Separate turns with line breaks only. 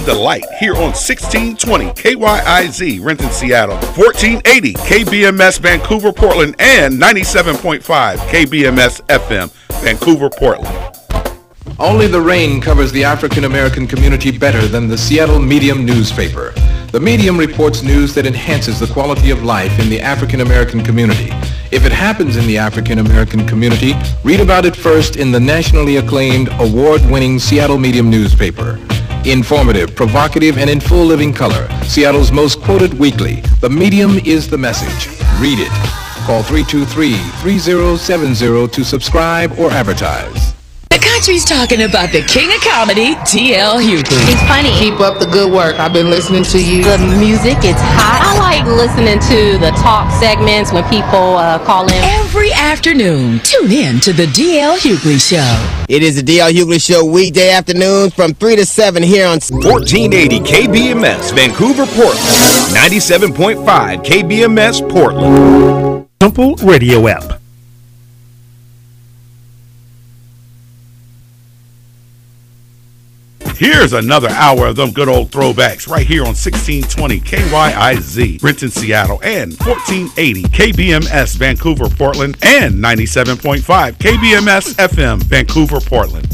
delight here on 1620 KYIZ, Renton, Seattle, 1480 KBMS, Vancouver, Portland, and 97.5 KBMS FM, Vancouver, Portland.
Only the rain covers the African American community better than the Seattle Medium newspaper. The Medium reports news that enhances the quality of life in the African American community. If it happens in the African American community, read about it first in the nationally acclaimed, award-winning Seattle Medium newspaper. Informative, provocative, and in full living color, Seattle's most quoted weekly, The Medium is the message. Read it. Call 323-3070 to subscribe or advertise.
The country's talking about the king of comedy, D.L. Hughley.
He's funny.
Keep up the good work. I've been listening to you.
The music is hot. I like listening to the talk segments when people call in.
Every afternoon, tune in to the D.L. Hughley Show.
It is the D.L. Hughley Show weekday afternoons from 3 to 7 here on
1480 KBMS, Vancouver, Portland. 97.5 KBMS, Portland.
Simple Radio app.
Here's another hour of them good old throwbacks right here on 1620 KYIZ, Renton, Seattle, and 1480 KBMS, Vancouver, Portland, and 97.5 KBMS FM, Vancouver, Portland.